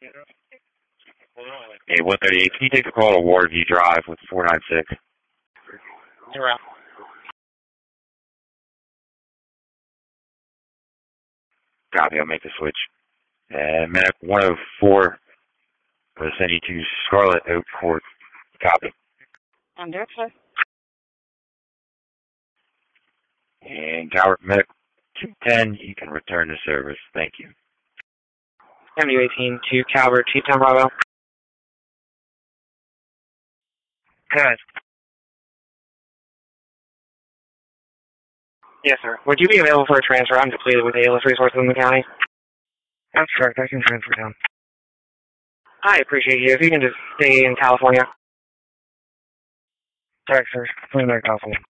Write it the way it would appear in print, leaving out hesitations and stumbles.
Hey, 138, can you take the call to Waterview Drive with 496? Zero. Copy, I'll make the switch. And Medic 104 will send you to Scarlet Oak Court. Copy. On deck, sir. And Calvert Medic 210, you can return to service. Thank you. MU-18 to Calvert, 210 Bravo. Good. Yes, sir. Would you be available for a transfer? I'm depleted with ALS resources in the county. That's correct. I can transfer down. I appreciate you. If you can just stay in California. Sorry, sir. California.